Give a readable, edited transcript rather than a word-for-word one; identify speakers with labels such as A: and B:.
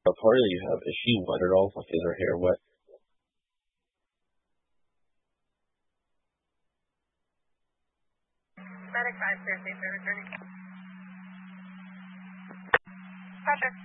A: The party that you have, is she wet at all? Like, is her hair wet?
B: Medic 5 Thursday, returning. Roger.